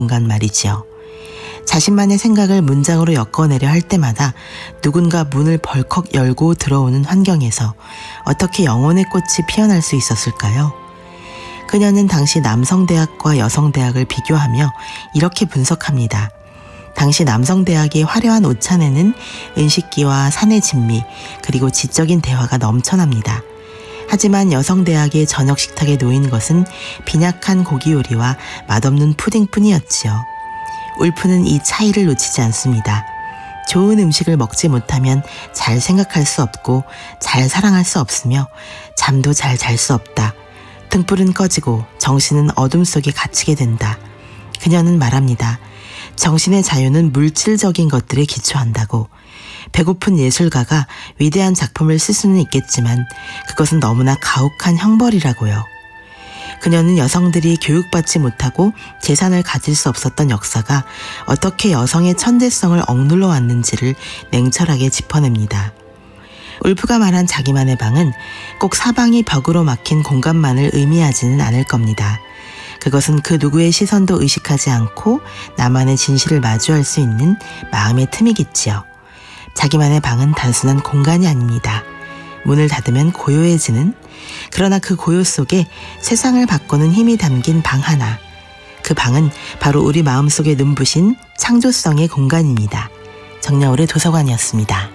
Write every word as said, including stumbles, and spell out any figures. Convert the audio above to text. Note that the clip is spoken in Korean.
공간 말이지요. 자신만의 생각을 문장으로 엮어내려 할 때마다 누군가 문을 벌컥 열고 들어오는 환경에서 어떻게 영혼의 꽃이 피어날 수 있었을까요? 그녀는 당시 남성대학과 여성대학을 비교하며 이렇게 분석합니다. 당시 남성대학의 화려한 옷차림에는 은식기와 사내 진미 그리고 지적인 대화가 넘쳐납니다. 하지만 여성대학의 저녁 식탁에 놓인 것은 빈약한 고기 요리와 맛없는 푸딩뿐이었지요. 울프는 이 차이를 놓치지 않습니다. 좋은 음식을 먹지 못하면 잘 생각할 수 없고 잘 사랑할 수 없으며 잠도 잘 잘 수 없다. 등불은 꺼지고 정신은 어둠 속에 갇히게 된다. 그녀는 말합니다. 정신의 자유는 물질적인 것들에 기초한다고. 배고픈 예술가가 위대한 작품을 쓸 수는 있겠지만 그것은 너무나 가혹한 형벌이라고요. 그녀는 여성들이 교육받지 못하고 재산을 가질 수 없었던 역사가 어떻게 여성의 천재성을 억눌러 왔는지를 냉철하게 짚어냅니다. 울프가 말한 자기만의 방은 꼭 사방이 벽으로 막힌 공간만을 의미하지는 않을 겁니다. 그것은 그 누구의 시선도 의식하지 않고 나만의 진실을 마주할 수 있는 마음의 틈이겠지요. 자기만의 방은 단순한 공간이 아닙니다. 문을 닫으면 고요해지는, 그러나 그 고요 속에 세상을 바꾸는 힘이 담긴 방 하나. 그 방은 바로 우리 마음속에 눈부신 창조성의 공간입니다. 정여울의 도서관이었습니다.